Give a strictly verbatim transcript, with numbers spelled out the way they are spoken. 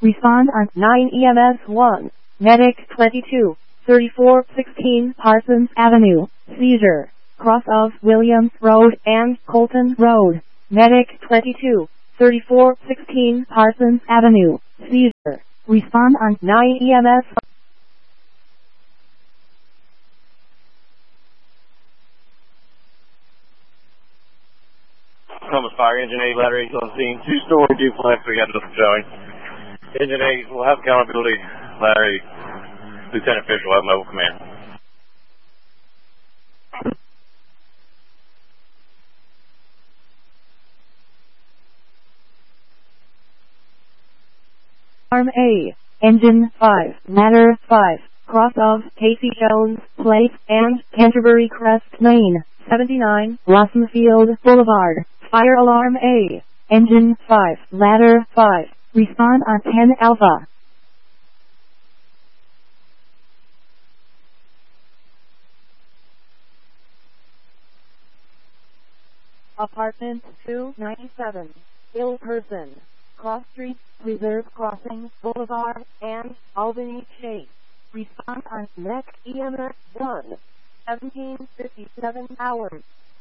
Respond on nine E M S one. Medic twenty-two, thirty-four sixteen Parsons Avenue. Seizure. Cross of Williams Road and Colton Road. Medic twenty-two, thirty-four sixteen Parsons Avenue. Seizure. Respond on nine E M S. Columbus Fire, Engine eight, Ladder eight on scene. Two-story duplex, we got nothing showing. Engine eight will have accountability. Ladder eight, Lieutenant Fisher will have mobile command. Alarm A. Engine five, Ladder five, cross of Casey Jones Place and Canterbury Crest Lane, seventy-nine Blossomfield Boulevard. Fire Alarm A. Engine five, Ladder five. Respond on ten Alpha. Apartment two ninety-seven. Ill person. Cross Street, Reserve Crossing, Boulevard, and Albany Chase. Respond on next E M S one. seventeen fifty-seven hours.